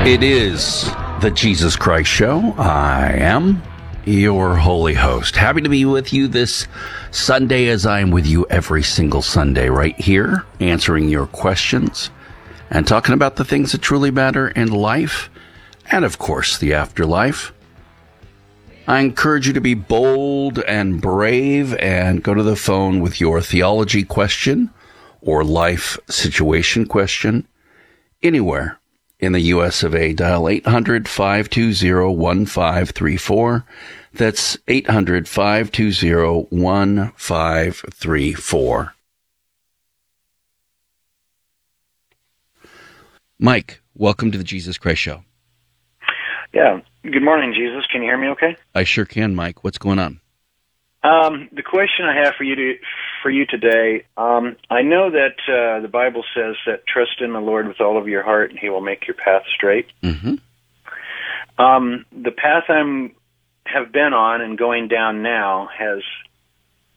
It is the Jesus Christ Show. I am your holy host. Happy to be with you this Sunday, as I am with you every single Sunday right here, answering your questions and talking about the things that truly matter in life and, of course, the afterlife. I encourage you to be bold and brave and go to the phone with your theology question or life situation question anywhere in the U.S. of A. Dial 800-520-1534. That's 800-520-1534. Mike, welcome to the Jesus Christ Show. Yeah. Good morning, Jesus. Can you hear me okay? I sure can, Mike. What's going on? The question I have for you today, I know that the Bible says that trust in the Lord with all of your heart and he will make your path straight. Mm-hmm. The path have been on and going down now has